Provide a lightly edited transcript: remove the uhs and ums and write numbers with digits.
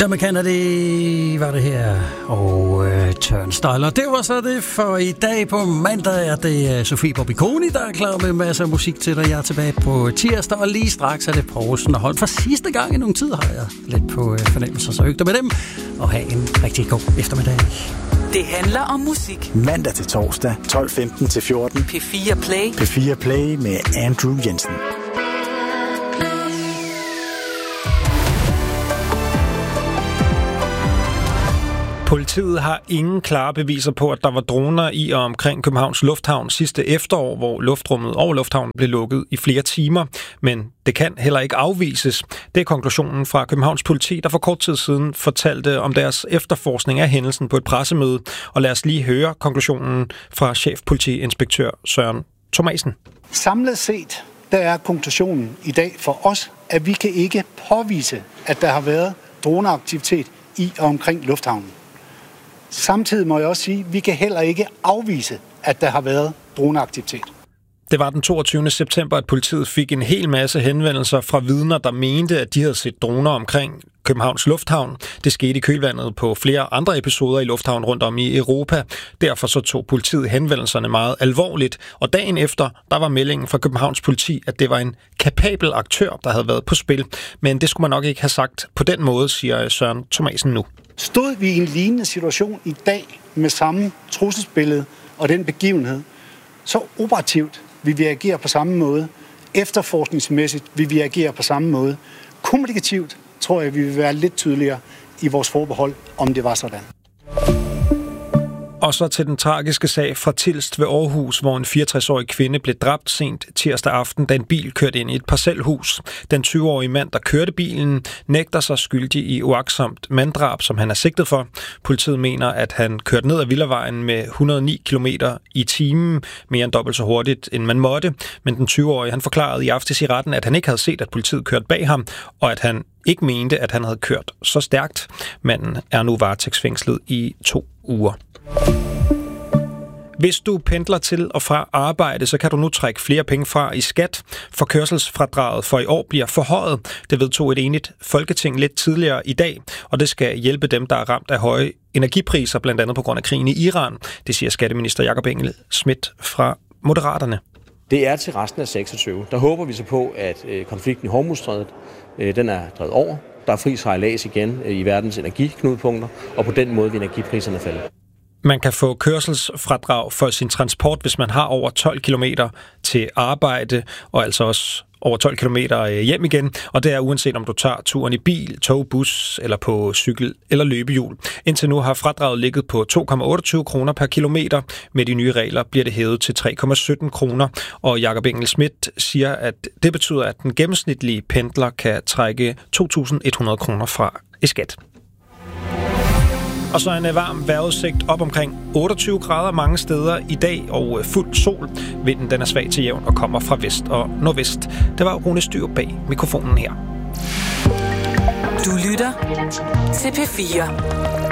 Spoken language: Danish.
Dermed Kennedy var det her, og Turnstile. Og det var så det for i dag. På mandag er det Sofie Bobiconi, der er klar med masser af musik til dig. Jeg er tilbage på tirsdag, og lige straks er det Poulsen og Holm. For sidste gang i nogle tid har jeg lidt på fornemmelser, så øgter med dem. Og have en rigtig god eftermiddag. Det handler om musik. Mandag til torsdag, 12:15 til 14. P4 Play. P4 Play med Andrew Jensen. Politiet har ingen klare beviser på, at der var droner i og omkring Københavns Lufthavn sidste efterår, hvor luftrummet over lufthavnen blev lukket i flere timer. Men det kan heller ikke afvises. Det er konklusionen fra Københavns Politi, der for kort tid siden fortalte om deres efterforskning af hændelsen på et pressemøde. Og lad os lige høre konklusionen fra chefpolitiinspektør Søren Thomasen. Samlet set, der er konklusionen i dag for os, at vi kan ikke påvise, at der har været droneaktivitet i og omkring lufthavnen. Samtidig må jeg også sige, at vi kan heller ikke afvise, at der har været droneaktivitet. Det var den 22. september, at politiet fik en hel masse henvendelser fra vidner, der mente, at de havde set droner omkring Københavns Lufthavn. Det skete i kølvandet på flere andre episoder i lufthavnen rundt om i Europa. Derfor så tog politiet henvendelserne meget alvorligt. Og dagen efter, der var meldingen fra Københavns Politi, at det var en kapabel aktør, der havde været på spil. Men det skulle man nok ikke have sagt på den måde, siger Søren Thomasen nu. Stod vi i en lignende situation i dag med samme trusselsbillede og den begivenhed, så operativt vil vi agere på samme måde. Efterforskningsmæssigt vil vi agere på samme måde. Kommunikativt tror jeg, vi vil være lidt tydeligere i vores forbehold, om det var sådan. Og så til den tragiske sag fra Tilst ved Aarhus, hvor en 64-årig kvinde blev dræbt sent tirsdag aften, da en bil kørte ind i et parcelhus. Den 20-årige mand, der kørte bilen, nægter sig skyldig i uagtsomt manddrab, som han er sigtet for. Politiet mener, at han kørte ned ad Villavejen med 109 km i timen, mere end dobbelt så hurtigt, end man måtte. Men den 20-årige, han forklarede i aftes i retten, at han ikke havde set, at politiet kørte bag ham, og at han ikke mente, at han havde kørt så stærkt. Manden er nu varetægtsfængslet i 2 uger. Hvis du pendler til og fra arbejde, så kan du nu trække flere penge fra i skat, for kørselsfradraget for i år bliver forhøjet. Det vedtog et enigt Folketing lidt tidligere i dag, og det skal hjælpe dem, der er ramt af høje energipriser, blandt andet på grund af krigen i Iran. Det siger skatteminister Jakob Engel-Schmidt fra Moderaterne. Det er til resten af 26. Der håber vi så på, at konflikten i Hormuzstrædet, den er drevet over. Der er fri sejlads igen i verdens energiknudepunkter, og på den måde vil energipriserne falde. Man kan få kørselsfradrag for sin transport, hvis man har over 12 km til arbejde, og altså også over 12 km hjem igen. Og det er uanset om du tager turen i bil, tog, bus eller på cykel eller løbehjul. Indtil nu har fradraget ligget på 2,28 kroner per kilometer. Med de nye regler bliver det hævet til 3,17 kroner. Og Jakob Engel-Schmidt siger, at det betyder, at den gennemsnitlige pendler kan trække 2.100 kroner fra i skat. Og så en varm vejrudsigt op omkring 28 grader mange steder i dag og fuld sol. Vinden den er svag til jævn og kommer fra vest og nordvest. Det var Rune Styr bag mikrofonen her. Du lytter til P4.